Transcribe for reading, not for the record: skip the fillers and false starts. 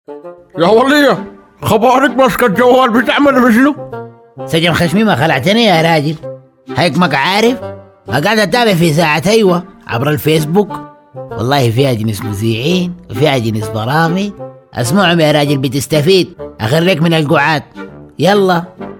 يا ولية، خبرك ماسكة الجوال بتعمل بشنو؟ سجن خشمي ما خلعتني يا راجل، هيك عارف. قاعد اتابع في ساعة ايوه عبر الفيسبوك، والله فيها جنس مذيعين وفيها جنس برامج. اسمعهم يا راجل بتستفيد، اخريك من القعاد. يلا.